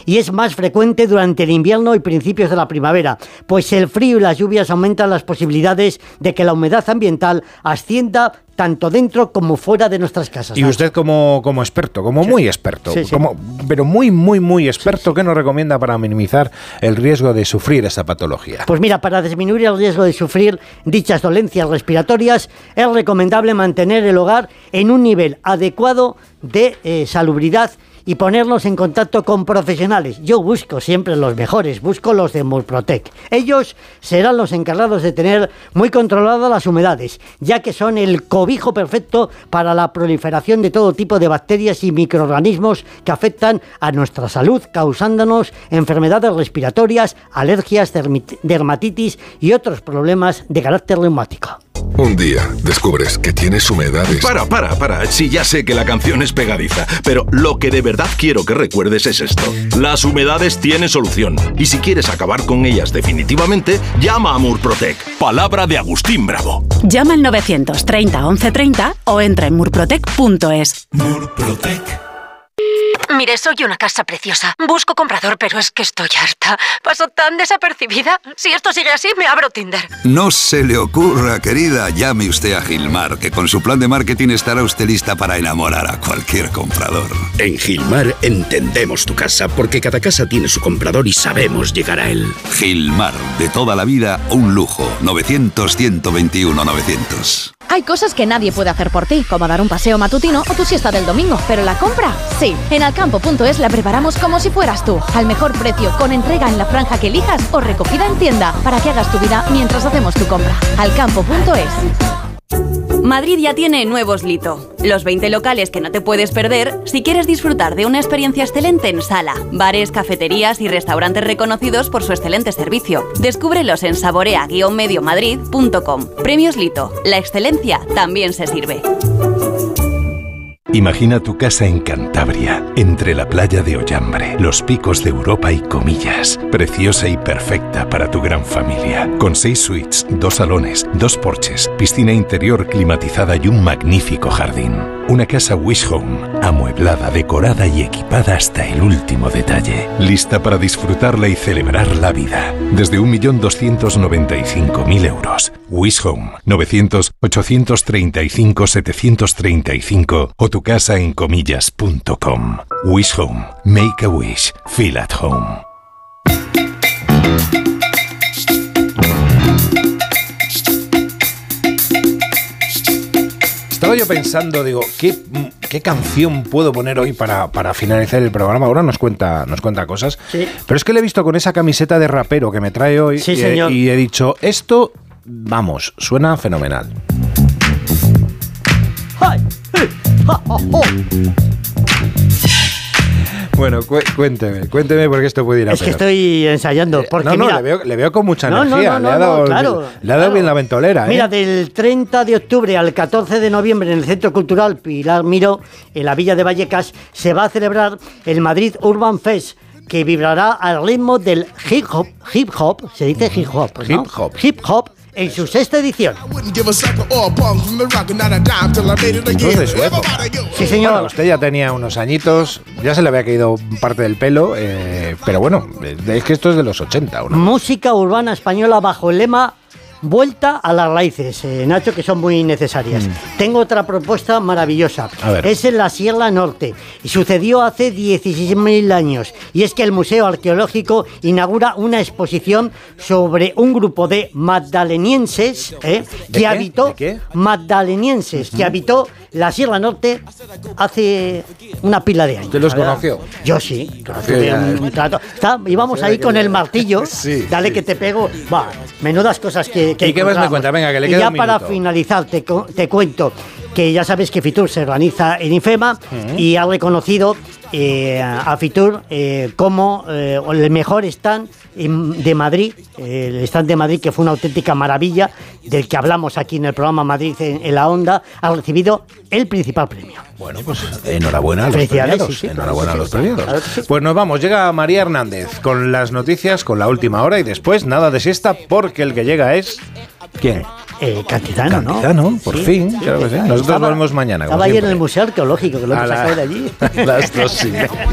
y es más frecuente durante el invierno y principios de la primavera, pues el frío y las lluvias aumentan las posibilidades de que la humedad ambiental ascienda tanto dentro como fuera de nuestras casas. Y usted como experto, muy experto, pero muy experto, ¿qué nos recomienda para minimizar el riesgo de sufrir esta patología? Pues mira, para disminuir el riesgo de sufrir dichas dolencias respiratorias, es recomendable mantener el hogar en un nivel adecuado de salubridad y ponernos en contacto con profesionales. Yo busco siempre los mejores, busco los de Murprotec. Ellos serán los encargados de tener muy controladas las humedades, ya que son el cobijo perfecto para la proliferación de todo tipo de bacterias y microorganismos que afectan a nuestra salud, causándonos enfermedades respiratorias, alergias, dermatitis y otros problemas de carácter reumático. Un día descubres que tienes humedades. Para. Sí, ya sé que la canción es pegadiza, pero lo que de verdad quiero que recuerdes es esto. Las humedades tienen solución. Y si quieres acabar con ellas definitivamente, llama a Murprotec. Palabra de Agustín Bravo. Llama al 930 1130 o entra en murprotec.es. Murprotec. Mire, soy una casa preciosa. Busco comprador, pero es que estoy harta. Paso tan desapercibida. Si esto sigue así, me abro Tinder. No se le ocurra, querida. Llame usted a Gilmar, que con su plan de marketing estará usted lista para enamorar a cualquier comprador. En Gilmar entendemos tu casa, porque cada casa tiene su comprador y sabemos llegar a él. Gilmar, de toda la vida, un lujo. 900-121-900. Hay cosas que nadie puede hacer por ti, como dar un paseo matutino o tu siesta del domingo, pero la compra, sí. En Alcampo.es la preparamos como si fueras tú, al mejor precio, con entrega en la franja que elijas o recogida en tienda, para que hagas tu vida mientras hacemos tu compra. Alcampo.es. Madrid ya tiene nuevos Lito, los 20 locales que no te puedes perder si quieres disfrutar de una experiencia excelente en sala, bares, cafeterías y restaurantes reconocidos por su excelente servicio. Descúbrelos en saborea-mediomadrid.com. Premios Lito, la excelencia también se sirve. Imagina tu casa en Cantabria, entre la playa de Ollambre, los picos de Europa y Comillas. Preciosa y perfecta para tu gran familia. Con 6 suites, 2 salones, 2 porches, piscina interior climatizada y un magnífico jardín. Una casa Wish Home, amueblada, decorada y equipada hasta el último detalle. Lista para disfrutarla y celebrar la vida. Desde 1.295.000 euros. Wish Home, 900-835-735 o tu casa en comillas.com. Wish Home. Make a wish. Feel at home. Estaba yo pensando, digo, ¿qué canción puedo poner hoy para finalizar el programa? Ahora nos cuenta cosas. Sí. Pero es que le he visto con esa camiseta de rapero que me trae hoy, sí, señor. Y he dicho, esto, vamos, suena fenomenal. Bueno, cuénteme porque esto puede ir a peor. Es que estoy ensayando. Porque mira, le veo con mucha energía. Le ha dado bien la ventolera. Mira, del 30 de octubre al 14 de noviembre en el Centro Cultural Pilar Miró, en la Villa de Vallecas, se va a celebrar el Madrid Urban Fest, que vibrará al ritmo del hip hop, se dice hip hop, ¿no? Hip hop, en su 6ª edición. Entonces, sí, señor. Bueno, usted ya tenía unos añitos, ya se le había caído parte del pelo, pero bueno, es que esto es de los 80, ¿no? Música urbana española bajo el lema Vuelta a las raíces, Nacho, que son muy necesarias. Tengo otra propuesta maravillosa. Es en la Sierra Norte y sucedió hace 16.000 años. Y es que el Museo Arqueológico inaugura una exposición sobre un grupo de magdalenienses que habitó la Sierra Norte hace una pila de años. ¿Usted los conoció? Yo sí. Íbamos ahí con el martillo. Sí, dale que te pego. Va, menudas cosas que ¿Y qué más me cuenta? Venga, que le queda un minuto. Y ya para finalizar te cuento que ya sabes que Fitur se organiza en IFEMA y ha reconocido a Fitur como el mejor stand de Madrid, el stand de Madrid, que fue una auténtica maravilla, del que hablamos aquí en el programa Madrid en la Onda, ha recibido el principal premio. Bueno, pues enhorabuena a los premiados. Sí, enhorabuena a los premiados. Pues nos vamos, llega María Hernández con las noticias, con la última hora y después nada de siesta, porque el que llega es... ¿Quién? Cantizano, ¿no? Cantizano, por fin, claro que sí. Nosotros volvemos mañana. Estaba ahí en el Museo Arqueológico, que lo hemos sacado de allí. Las 2:30.